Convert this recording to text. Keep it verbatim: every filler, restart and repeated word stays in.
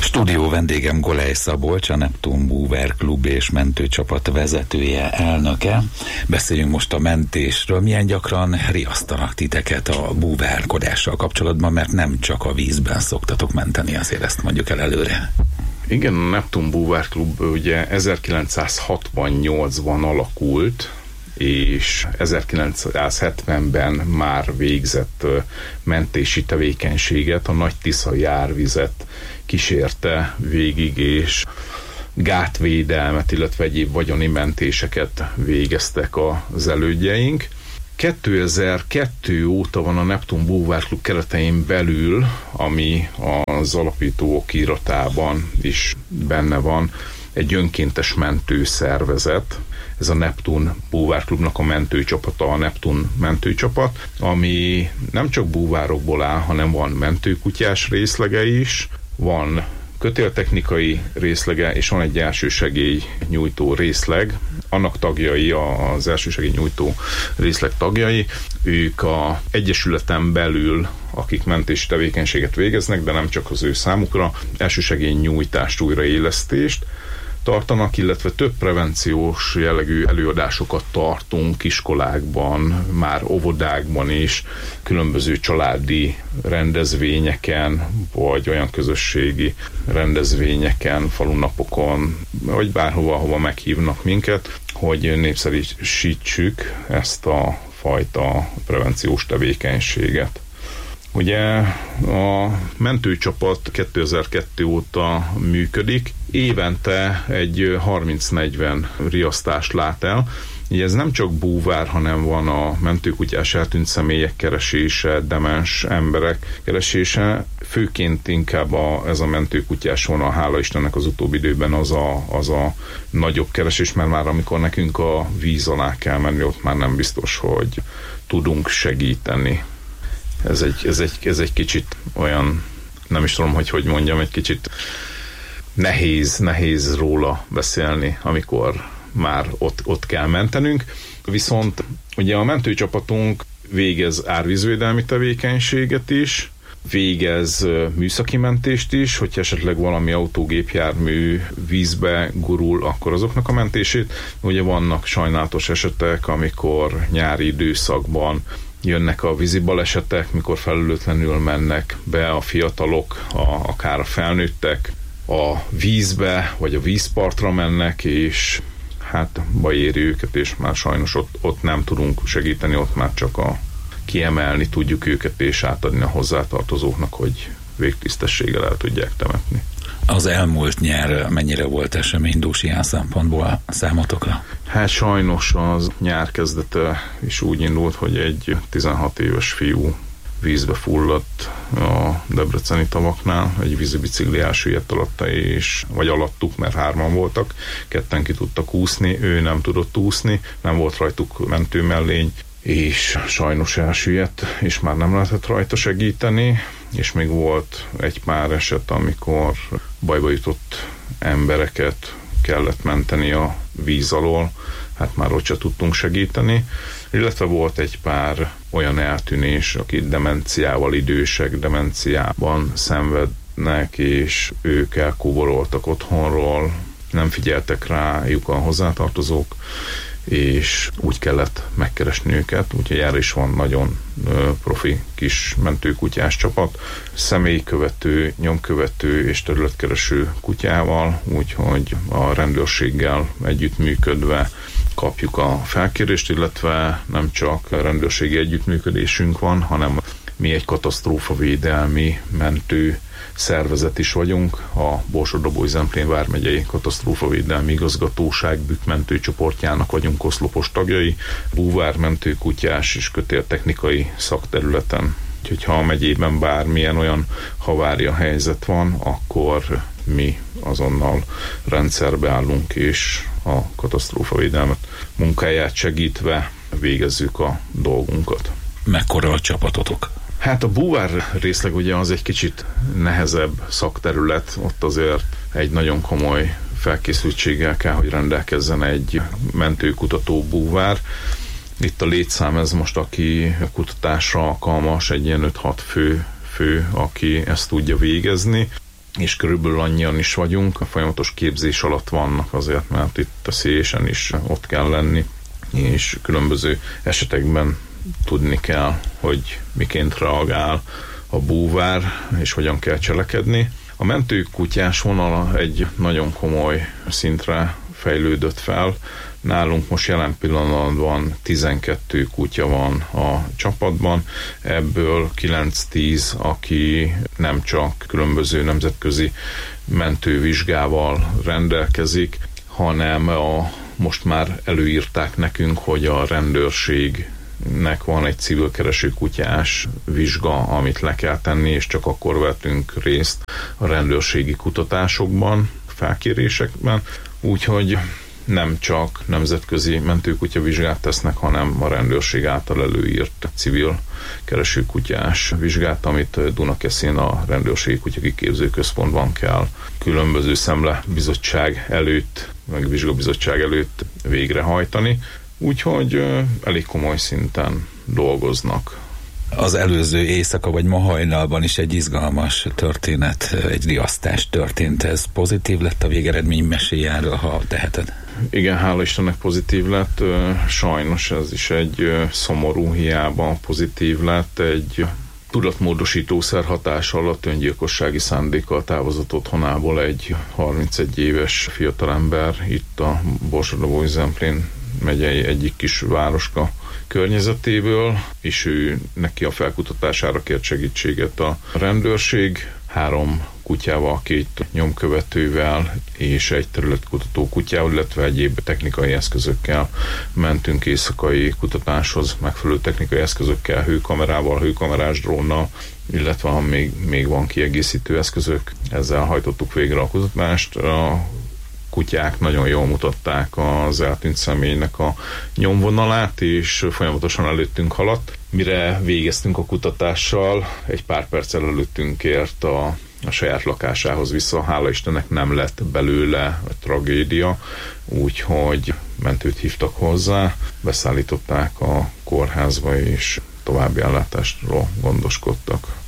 Stúdió vendégem Golej Szabolcs, a Neptun Búvár Klub és mentőcsapat vezetője, elnöke. Beszéljünk most a mentésről. Milyen gyakran riasztanak titeket a búvárkodással kapcsolatban, mert nem csak a vízben szoktatok menteni, azért ezt mondjuk el előre. Igen, a Neptun Búvár Klub ugye ezerkilencszázhatvannyolcban alakult, és ezerkilencszázhetvenben már végzett mentési tevékenységet, a Nagy-Tiszai árvizet kísérte végig, és gátvédelmet, illetve egyéb vagyoni mentéseket végeztek az elődjeink. kétezer-kettő óta van a Neptun Búvár Klub keretein belül, ami az alapító okiratában is benne van, egy önkéntes mentőszervezet. Ez a Neptun Búvár Klubnak a mentőcsapata, a Neptun mentőcsapat, ami nem csak búvárokból áll, hanem van mentőkutyás részlege is, van kötéltechnikai részlege, és van egy elsősegély nyújtó részleg. Annak tagjai, az elsősegély nyújtó részleg tagjai, ők a egyesületen belül, akik mentési tevékenységet végeznek, de nem csak az ő számukra, elsősegély nyújtást, újraélesztést tartanak, illetve több prevenciós jellegű előadásokat tartunk iskolákban, már óvodákban is, különböző családi rendezvényeken, vagy olyan közösségi rendezvényeken, falunapokon, vagy bárhova, ahova meghívnak minket, hogy népszerűsítsük ezt a fajta prevenciós tevékenységet. Ugye a mentőcsapat kétezer-kettő óta működik, évente egy harminc-negyven riasztást lát el. Ugye ez nem csak búvár, hanem van a mentőkutyás eltűnt személyek keresése, demens emberek keresése. Főként inkább a, ez a mentőkutyás vonal, hála Istennek az utóbbi időben az a, az a nagyobb keresés, mert már amikor nekünk a víz alá kell menni, ott már nem biztos, hogy tudunk segíteni. Ez egy, ez, egy, ez egy kicsit olyan, nem is tudom, hogy hogy mondjam, egy kicsit nehéz, nehéz róla beszélni, amikor már ott, ott kell mentenünk. Viszont ugye a mentőcsapatunk végez árvízvédelmi tevékenységet is, végez műszaki mentést is, hogyha esetleg valami autógépjármű vízbe gurul, akkor azoknak a mentését. Ugye vannak sajnálatos esetek, amikor nyári időszakban jönnek a vízi balesetek, mikor felelőtlenül mennek be a fiatalok, a, akár a felnőttek a vízbe, vagy a vízpartra mennek, és hát baj éri őket, és már sajnos ott, ott nem tudunk segíteni, ott már csak a kiemelni tudjuk őket, és átadni a hozzátartozóknak, hogy végtisztességgel el tudják temetni. Az elmúlt nyár mennyire volt eseménydús ilyen szempontból számotokra? Hát sajnos az nyár kezdete is úgy indult, hogy egy tizenhat éves fiú vízbe fulladt a debreceni tavaknál, egy vízibicikli elsüllyedt alatta, és, vagy alattuk, mert hárman voltak, ketten ki tudtak úszni, ő nem tudott úszni, nem volt rajtuk mentőmellény, és sajnos elsüllyedt, és már nem lehetett rajta segíteni, és még volt egy pár eset, amikor bajba jutott embereket kellett menteni a víz alól, hát már ott se tudtunk segíteni, illetve volt egy pár olyan eltűnés, akik demenciával idősek, demenciában szenvednek, és ők elkóboroltak otthonról, nem figyeltek rájuk a hozzátartozók, és úgy kellett megkeresni őket, úgyhogy erre is van nagyon profi kis mentőkutyás csapat, személykövető, nyomkövető és területkereső kutyával, úgyhogy a rendőrséggel együttműködve kapjuk a felkérést, illetve nem csak rendőrségi együttműködésünk van, hanem mi egy katasztrófavédelmi mentő szervezet is vagyunk, a Borsod-Abaúj-Zemplén vármegyei katasztrófavédelmi igazgatóság bükkmentő csoportjának vagyunk oszlopos tagjai, búvármentő, kutyás és kötéltechnikai szakterületen. Úgyhogy ha a megyében bármilyen olyan havária helyzet van, akkor mi azonnal rendszerbe állunk, és a katasztrófavédelmet munkáját segítve végezzük a dolgunkat. Mekkora a csapatotok? Hát a búvár részleg ugye az egy kicsit nehezebb szakterület, ott azért egy nagyon komoly felkészültséggel kell, hogy rendelkezzen egy mentőkutató búvár. Itt a létszám ez most, aki a kutatásra alkalmas, egy ilyen öt-hat fő, fő, aki ezt tudja végezni. és körülbelül annyian is vagyunk. A folyamatos képzés alatt vannak azért, mert itt a szélésen is ott kell lenni, és különböző esetekben tudni kell, hogy miként reagál a búvár, és hogyan kell cselekedni. A mentőkutyás vonala egy nagyon komoly szintre fejlődött fel. Nálunk most jelen pillanatban tizenkettő kutya van a csapatban, ebből kilenc-tíz, aki nem csak különböző nemzetközi mentővizsgával rendelkezik, hanem a, most már előírták nekünk, hogy a rendőrség nek van egy civilkereső kutyás vizsga, amit le kell tenni, és csak akkor vettünk részt a rendőrségi kutatásokban, felkérésekben. Úgyhogy nem csak nemzetközi mentőkutya vizsgát tesznek, hanem a rendőrség által előírt civil keresőkutyás vizsgát, amit Dunakeszin a rendőrségi kutyakiképző központban kell különböző szemlebizottság előtt, meg vizsgabizottság előtt végrehajtani. Úgyhogy elég komoly szinten dolgoznak. Az előző éjszaka vagy ma hajnalban is egy izgalmas történet, egy riasztás történt. Ez pozitív lett a végeredmény, mesélj erről, ha teheted. Igen, hála Istennek pozitív lett. Sajnos ez is egy szomorú, hiába pozitív lett. Egy tudatmódosítószer hatása alatt öngyilkossági szándékkal távozott otthonából egy harmincegy éves fiatalember itt a Borsod-Abaúj-Zemplén megyei egyik kis városka környezetéből, és ő neki a felkutatására kért segítséget a rendőrség. Három kutyával, két nyomkövetővel és egy területkutató kutyával, illetve egyéb technikai eszközökkel mentünk éjszakai kutatáshoz, megfelelő technikai eszközökkel, hőkamerával, hőkamerás drónnal, illetve ha még, még van kiegészítő eszközök, ezzel hajtottuk végre a kutatást. A kutyák nagyon jól mutatták az eltűnt személynek a nyomvonalát, és folyamatosan előttünk haladt. Mire végeztünk a kutatással, egy pár perccel előttünk ért a, a saját lakásához vissza. Hála Istennek nem lett belőle tragédia, úgyhogy mentőt hívtak hozzá, beszállították a kórházba, és további ellátásról gondoskodtak.